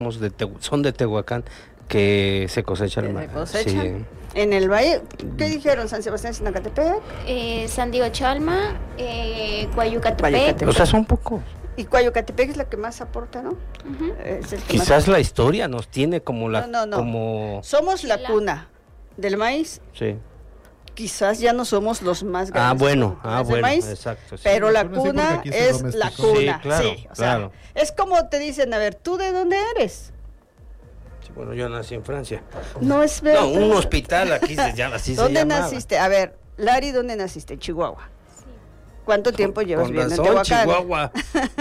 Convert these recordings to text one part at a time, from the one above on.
son de Tehuacán, que se cosecha el ¿Se maíz. cosechan? Sí. En el valle, ¿qué dijeron? San Sebastián, Sinacatepec. San Diego Chalma, Coayucatepec. Coayucatepec. O sea, son pocos. Y Coayucatepec es la que más aporta, ¿no? Ujú. Es el que Quizás la historia nos tiene como la... No. Como... Somos la La- cuna del maíz. Sí. Quizás ya no somos los más grandes Bueno, productores de maíz, exacto. Sí. pero la Bueno, sí, porque cuna aquí se es la domesticó. cuna. Sí, claro, o sea, claro. es como te dicen, a ver, ¿tú de dónde eres? Sí, bueno, yo nací en Francia. No es verdad. No, un hospital aquí ya así se ¿Dónde llamaba. naciste? A ver, Lari, ¿dónde naciste? En Chihuahua. Sí. ¿Cuánto tiempo llevas Con viviendo en razón, Tehuacán? Chihuahua.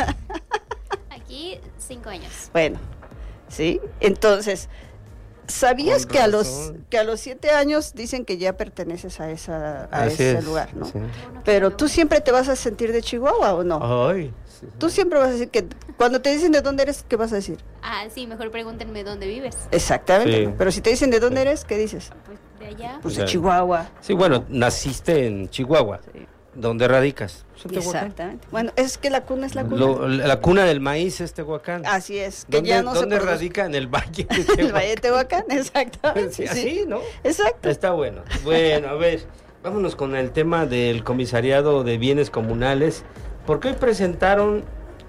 Aquí 5 años. Bueno, ¿sí? Entonces, ¿sabías Con que a razón. los 7 años dicen que ya perteneces a Así ese es, lugar, ¿no? sí. Pero tú siempre te vas a sentir de Chihuahua, ¿o no? Ay. Sí. Tú siempre vas a decir que cuando te dicen de dónde eres, ¿qué vas a decir? Sí, mejor pregúntenme dónde vives. Exactamente. Sí. ¿No? Pero si te dicen de dónde Sí. eres, ¿qué dices? Pues de allá. Pues O de sea, Chihuahua. Sí, bueno, naciste en Chihuahua. Sí. ¿Dónde radicas? Pues en Tehuacán. Exactamente. Bueno, es que la cuna es la cuna. La cuna del maíz es Tehuacán. Así es, que ¿Dónde, ya no ¿dónde se produce. radica? En el valle de El Tehuacán. Valle de Tehuacán, exactamente. Sí, sí. así, ¿no? Exacto. Está bueno. Bueno, a ver, vámonos con el tema del Comisariado de Bienes Comunales, porque hoy presentaron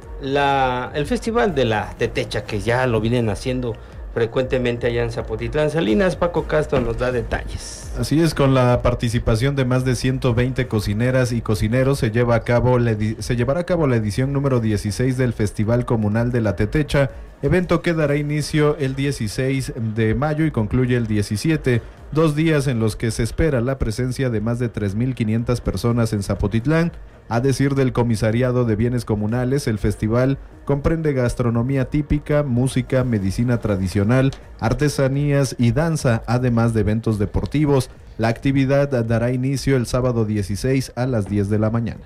el Festival de la Tetecha, que ya lo vienen haciendo frecuentemente allá en Zapotitlán. Salinas, Paco Castro nos da detalles. Así es, con la participación de más de 120 cocineras y cocineros se llevará a cabo la edición número 16 del Festival Comunal de la Tetecha, evento que dará inicio el 16 de mayo y concluye el 17, 2 días en los que se espera la presencia de más de 3.500 personas en Zapotitlán. A decir del Comisariado de Bienes Comunales, el festival comprende gastronomía típica, música, medicina tradicional, artesanías y danza, además de eventos deportivos. La actividad dará inicio el sábado 16 a las 10 de la mañana.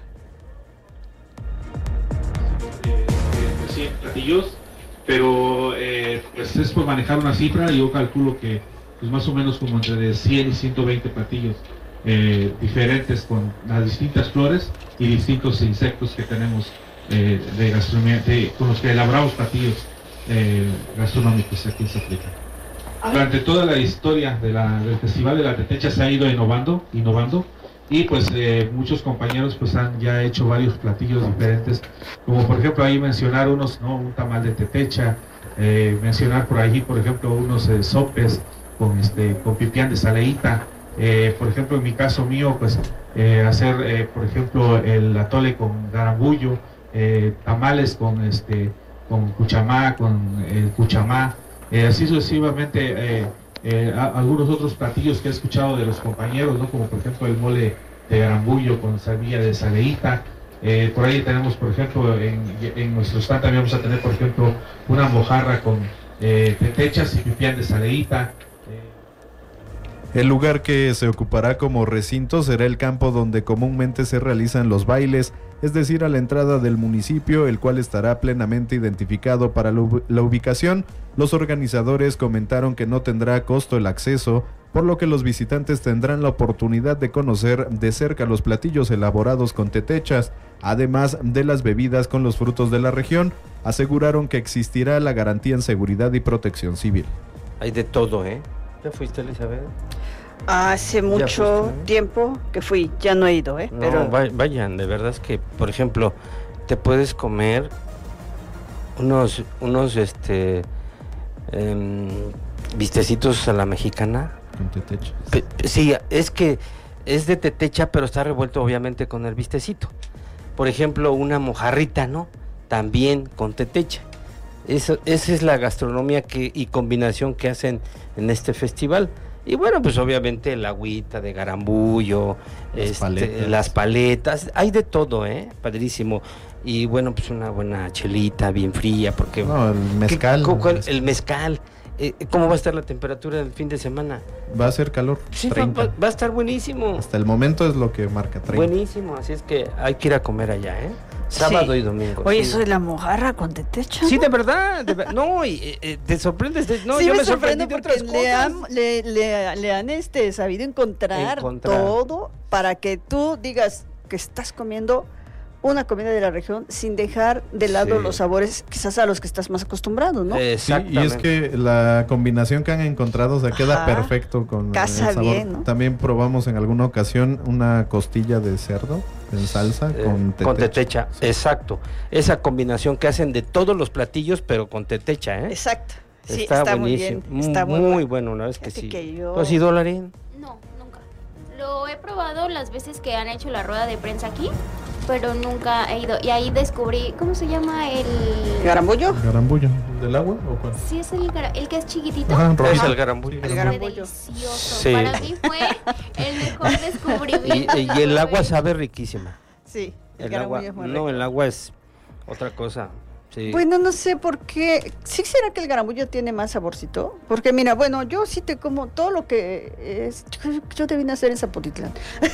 100 platillos, pero pues es por manejar una cifra. Yo calculo que pues más o menos como entre de 100 y 120 platillos diferentes con las distintas flores y distintos insectos que tenemos de gastronomía, con los que elaboramos platillos gastronómicos aquí en Zapotitlán. Durante toda la historia del Festival de la Tetecha se ha ido innovando y pues muchos compañeros pues han ya hecho varios platillos diferentes, como por ejemplo ahí mencionar unos, ¿no? Un tamal de tetecha, mencionar por ahí por ejemplo unos sopes con pipián de saleíta, por ejemplo en mi caso mío pues hacer por ejemplo el atole con garambullo, tamales con cuchamá, con cuchamá, así sucesivamente. Algunos otros platillos que he escuchado de los compañeros, ¿no? Como por ejemplo el mole de garambullo con salvilla de saleíta. Por ahí tenemos, por ejemplo, en nuestro stand también vamos a tener, por ejemplo, una mojarra con tetechas y pipián de saleíta. El lugar que se ocupará como recinto será el campo donde comúnmente se realizan los bailes, es decir, a la entrada del municipio, el cual estará plenamente identificado para la ubicación. Los organizadores comentaron que no tendrá costo el acceso, por lo que los visitantes tendrán la oportunidad de conocer de cerca los platillos elaborados con tetechas, además de las bebidas con los frutos de la región. Aseguraron que existirá la garantía en seguridad y protección civil. Hay de todo, ¿eh? ¿Ya fuiste, Elizabeth? Hace mucho fuiste, ¿no? tiempo que fui, ya no he ido, No, pero vayan, de verdad es que, por ejemplo, te puedes comer unos vistecitos a la mexicana. Con tetechas. Sí, es que es de tetecha, pero está revuelto obviamente con el vistecito. Por ejemplo, una mojarrita, ¿no? También con tetecha. Esa es la gastronomía y combinación que hacen en este festival. Y bueno, pues obviamente el agüita de garambullo, las paletas, hay de todo, padrísimo. Y bueno, pues una buena chelita bien fría, porque... No, el mezcal. El mezcal. ¿Cómo va a estar la temperatura del fin de semana? Va a ser calor, Sí, 30. va a estar buenísimo. Hasta el momento es lo que marca 30. Buenísimo, así es que hay que ir a comer allá, Sábado Sí. y domingo. oye, sí. eso de la mojarra con tetecha. Sí, de verdad, no, y te sorprendes, no, Sí, yo me me sorprendí sorprende de porque otras cosas. le han sabido encontrar Encontrar. todo para que tú digas que estás comiendo una comida de la región sin dejar de lado Sí. los sabores quizás a los que estás más acostumbrado, ¿no? Sí, Exactamente. y es que la combinación que han encontrado, o sea, queda Ajá. perfecto con Casa el sabor. bien, ¿no? También probamos en alguna ocasión una costilla de cerdo en salsa con tetecha, Sí. exacto. Esa combinación que hacen de todos los platillos, pero con tetecha, ¿eh? Exacto. Sí, está muy bien. Está muy bueno, una vez que Fíjate sí. que yo- ¿Tú has ido, Larín? No, nunca. Lo he probado las veces que han hecho la rueda de prensa aquí, pero nunca he ido. Y ahí descubrí, ¿cómo se llama el...? ¿Garambullo? ¿Garambullo? ¿Del agua o cuál? Sí, es el que es chiquitito. Ajá, Es rojo. el garambullo. El Fue garambullo. delicioso. Sí. Para mí fue el mejor descubrimiento. Y el agua sabe riquísima. Sí, el El agua, garambullo es muy no, rico. el agua es otra cosa. Sí. Bueno, no sé por qué. ¿Sí será que el garambullo tiene más saborcito? Porque mira, bueno, yo sí te como todo lo que es. Yo te vine a hacer en Zapotitlán.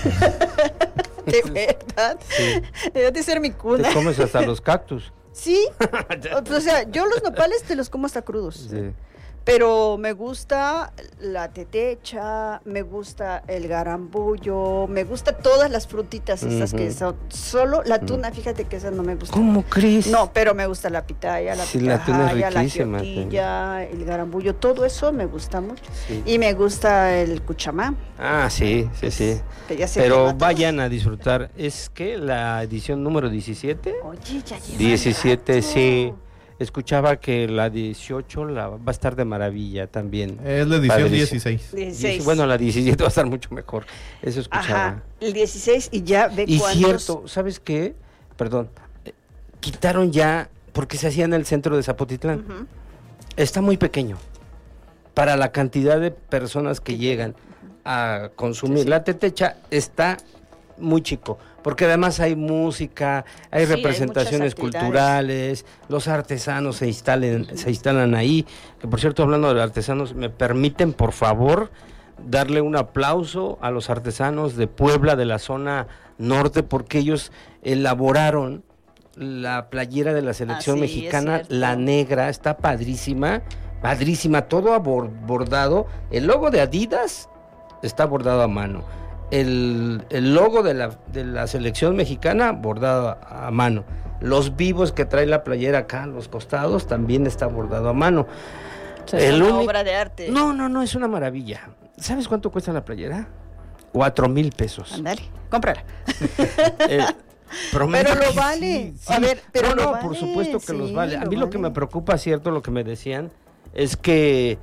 De verdad. Sí. Debe ser mi cuna. Te comes hasta los cactus. Sí. O sea, yo los nopales te los como hasta crudos. Sí. Pero me gusta la tetecha, me gusta el garambullo, me gusta todas las frutitas esas que Ujú. son. Solo la tuna, fíjate que esa no me gusta. ¿Cómo crees? No, pero me gusta la pitaya, Sí, la tuna es la riquísima, giotilla, el garambullo, todo eso me gusta mucho. Sí. Y me gusta el cuchamá, Ah, sí, sí, sí. que ya se Pero quema todo. vayan a disfrutar. ¿Es que la edición número 17? Oye, ya lleva 17, rato. sí. Escuchaba que la 18 va a estar de maravilla también. Es la edición Padrísimo. 16. 16. Bueno, la 17 va a estar mucho mejor. Eso escuchaba. Ajá, el 16 y ya ve Y cuántos. cierto, ¿sabes qué? Perdón. Quitaron ya, porque se hacía en el centro de Zapotitlán. Ujú. Está muy pequeño para la cantidad de personas que llegan a consumir. Sí, sí. La tetecha está muy chico, porque además hay música, hay Sí, hay representaciones muchas actividades. culturales, los artesanos se instalan ahí. Que por cierto, hablando de artesanos, ¿me permiten por favor darle un aplauso a los artesanos de Puebla, de la zona norte, porque ellos elaboraron la playera de la selección sí, es mexicana, cierto. la negra, está padrísima, padrísima, todo bordado. El logo de Adidas está bordado a mano. El logo de la selección mexicana bordado a mano. Los vivos que trae la playera acá a los costados también está bordado a mano. O sea, es El una único- obra de arte. No, es una maravilla. ¿Sabes cuánto cuesta la playera? 4,000 pesos. Ándale, cómprala. Prometo Pero lo que vale. A ver, pero no, lo no, vale, por supuesto que los sí, vale. A mí lo que vale. me preocupa, cierto, lo que me decían, es que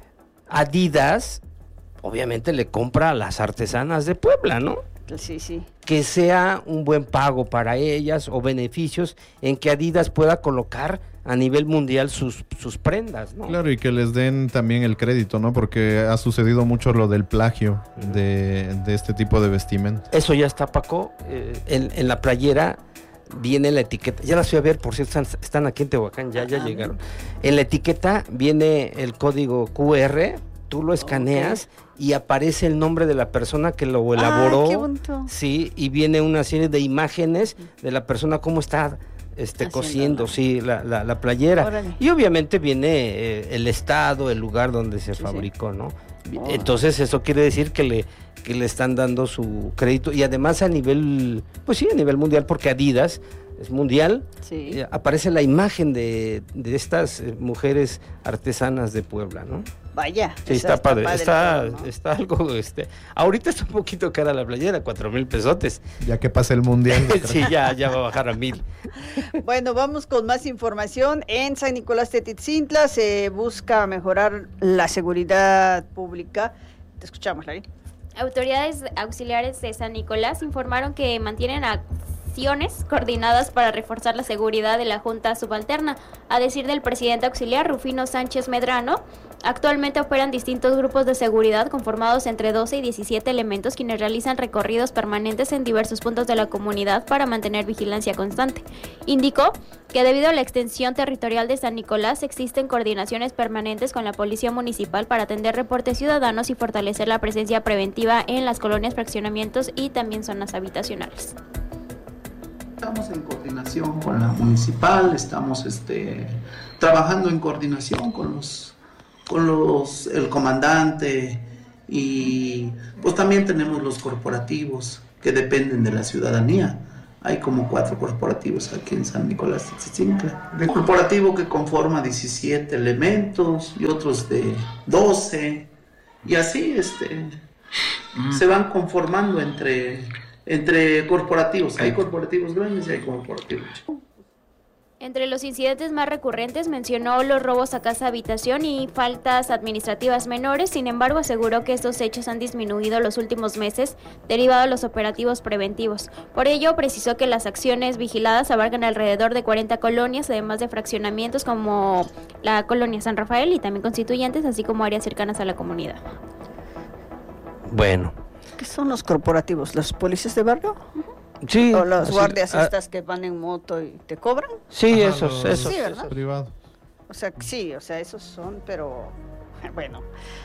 Adidas, obviamente, le compra a las artesanas de Puebla, ¿no? Sí, sí. Que sea un buen pago para ellas o beneficios en que Adidas pueda colocar a nivel mundial sus prendas, ¿no? Claro, y que les den también el crédito, ¿no? Porque ha sucedido mucho lo del plagio de este tipo de vestimenta. Eso ya está, Paco. En la playera viene la etiqueta. Ya las fui a ver, por cierto, están aquí en Tehuacán, ya llegaron. En la etiqueta viene el código QR, tú lo escaneas y aparece el nombre de la persona que lo elaboró. Qué bonito. Sí, y viene una serie de imágenes de la persona cómo está cosiendo, Haciéndola. sí, la playera. Órale. Y obviamente viene el estado, el lugar donde se fabricó, ¿no? Oh. Entonces eso quiere decir que le están dando su crédito y además a nivel, pues sí, a nivel mundial, porque Adidas es mundial, Sí. aparece la imagen de estas mujeres artesanas de Puebla, ¿no? Vaya. Sí, esa está padre, está todo, ¿no? está algo, ahorita está un poquito cara la playera, 4,000 pesotes. Ya que pase el mundial. yo creo. Sí, ya va a bajar a 1,000. Bueno, vamos con más información. En San Nicolás Tetitzintla se busca mejorar la seguridad pública. Te escuchamos, Lari. Autoridades auxiliares de San Nicolás informaron que mantienen acciones coordinadas para reforzar la seguridad de la Junta Subalterna. A decir del presidente auxiliar Rufino Sánchez Medrano, actualmente operan distintos grupos de seguridad conformados entre 12 y 17 elementos quienes realizan recorridos permanentes en diversos puntos de la comunidad para mantener vigilancia constante. Indicó que debido a la extensión territorial de San Nicolás existen coordinaciones permanentes con la Policía Municipal para atender reportes ciudadanos y fortalecer la presencia preventiva en las colonias, fraccionamientos y también zonas habitacionales. Estamos en coordinación con la municipal, estamos trabajando en coordinación con el comandante y pues también tenemos los corporativos que dependen de la ciudadanía. Hay como 4 corporativos aquí en San Nicolás Tzitzintla. El corporativo que conforma 17 elementos y otros de 12. Y así se van conformando entre corporativos. Hay corporativos grandes y hay corporativos chicos. Entre los incidentes más recurrentes mencionó los robos a casa habitación y faltas administrativas menores. Sin embargo, aseguró que estos hechos han disminuido los últimos meses derivado de los operativos preventivos. Por ello, precisó que las acciones vigiladas abarcan alrededor de 40 colonias, además de fraccionamientos como la colonia San Rafael y también Constituyentes, así como áreas cercanas a la comunidad. Bueno. ¿Qué son los corporativos? ¿Los policías de barrio? Sí. ¿O los guardias estas que van en moto y te cobran? Sí, Ajá, esos. Sí, ¿verdad? Privados. O sea, sí, esos son, pero bueno.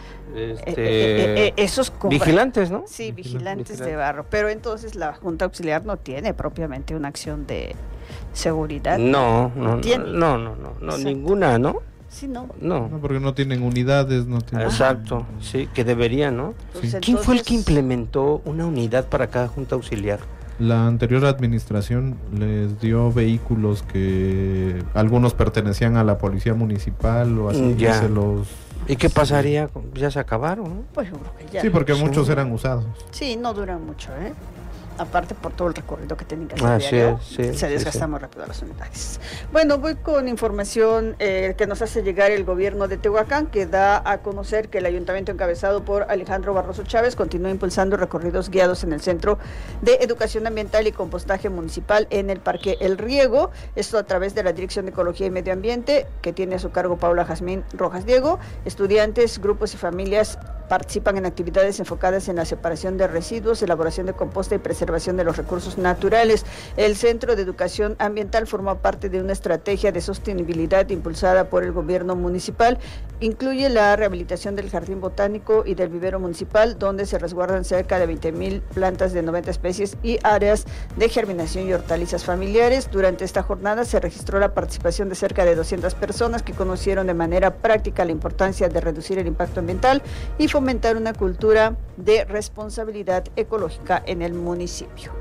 Esos vigilantes, ¿no? Sí, vigilantes de barrio. Pero entonces la Junta Auxiliar no tiene propiamente una acción de seguridad. No, Exacto. ninguna, ¿no? Sí, no. No, porque no tienen unidades, no tienen... Exacto, sí, que deberían, ¿no? Pues ¿Quién fue el que implementó una unidad para cada Junta Auxiliar? La anterior administración les dio vehículos que algunos pertenecían a la policía municipal o así, Ya. y se los... ¿Y qué pasaría? Ya se acabaron, ¿no? Pues yo creo que ya. Sí, porque Sí. muchos eran usados. Sí, no duran mucho, ¿eh? Aparte por todo el recorrido que tienen que hacer Así diario, es, sí, se desgastan muy rápido las unidades. Bueno, voy con información que nos hace llegar el gobierno de Tehuacán, que da a conocer que el ayuntamiento encabezado por Alejandro Barroso Chávez continúa impulsando recorridos guiados en el Centro de Educación Ambiental y Compostaje Municipal en el Parque El Riego, esto a través de la Dirección de Ecología y Medio Ambiente, que tiene a su cargo Paula Jazmín Rojas Diego. Estudiantes, grupos y familias participan en actividades enfocadas en la separación de residuos, elaboración de composta y preservación de los recursos naturales. El Centro de Educación Ambiental forma parte de una estrategia de sostenibilidad impulsada por el gobierno municipal. Incluye la rehabilitación del jardín botánico y del vivero municipal, donde se resguardan cerca de 20,000 plantas de 90 especies y áreas de germinación y hortalizas familiares. Durante esta jornada se registró la participación de cerca de 200 personas que conocieron de manera práctica la importancia de reducir el impacto ambiental y fomentar una cultura de responsabilidad ecológica en el municipio.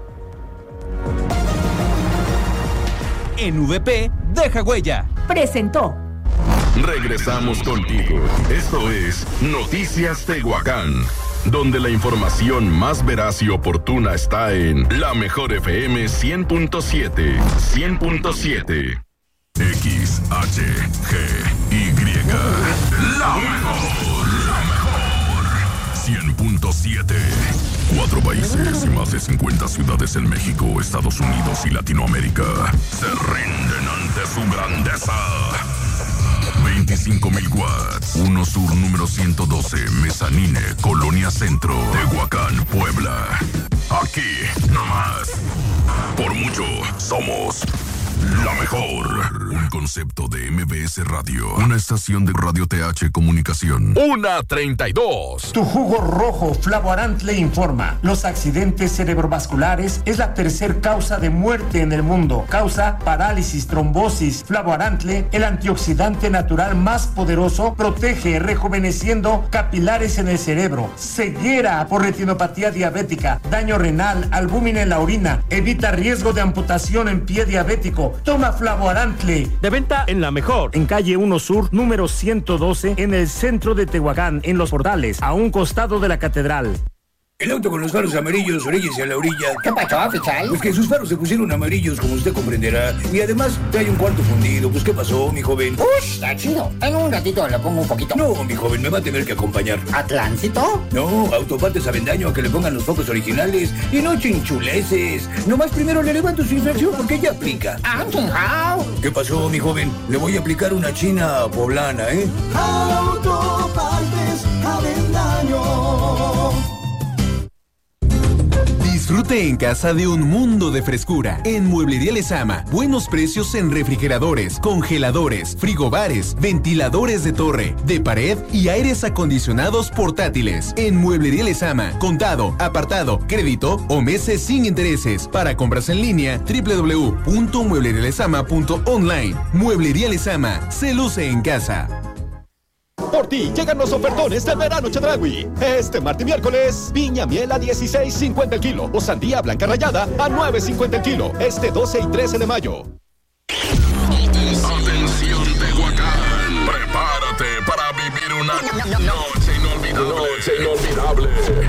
En VP, deja huella. Presentó. Regresamos contigo. Esto es Noticias Tehuacán, donde la información más veraz y oportuna está en La Mejor FM 100.7. 100.7. XHGY. La mejor. 100.7. 4 países y más de 50 ciudades en México, Estados Unidos y Latinoamérica se rinden ante su grandeza. 25,000 watts. 1 Sur número 112, Mezanine, Colonia Centro, Tehuacán, Puebla. Aquí, nomás. Por mucho, somos la mejor. Un concepto de MBS Radio. Una estación de Radio TH Comunicación. 1:32. Tu jugo rojo Flavoarant le informa. Los accidentes cerebrovasculares es la tercer causa de muerte en el mundo. Causa parálisis, trombosis. Flavoarantle, el antioxidante natural más poderoso, protege rejuveneciendo capilares en el cerebro. Ceguera por retinopatía diabética. Daño renal, albúmina en la orina. Evita riesgo de amputación en pie diabético. Toma Flavoarantle. De venta en La Mejor, en calle 1 Sur, número 112, en el centro de Tehuacán, en Los Portales, a un costado de la catedral. El auto con los faros amarillos, oríllese a la orilla. ¿Qué pasó, oficial? Pues que sus faros se pusieron amarillos, como usted comprenderá. Y además trae un cuarto fundido. Pues ¿qué pasó, mi joven? ¡Ush! Está chido. En un ratito le pongo un poquito. No, mi joven, me va a tener que acompañar. ¿A Tláncito? No, Autopartes Avendaño a que le pongan los focos originales. Y no chinchuleces. Nomás primero le levanto su infracción porque ya aplica. ¡Ah, chingao! ¿Qué pasó, mi joven? Le voy a aplicar una china poblana, ¿eh? Autopartes Avendaño. Disfrute en casa de un mundo de frescura. En Mueblería Lezama, buenos precios en refrigeradores, congeladores, frigobares, ventiladores de torre, de pared y aires acondicionados portátiles. En Mueblería Lezama, contado, apartado, crédito o meses sin intereses. Para compras en línea, www.mueblerialezama.online. Mueblería Lezama, se luce en casa. Por ti llegan los ofertones del verano Chedraui. Este martes y miércoles, piña miel a 16.50 el kilo o sandía blanca rallada a 9.50 el kilo. Este 12 y 13 de mayo. Atención Tehuacán, prepárate para vivir una noche inolvidable.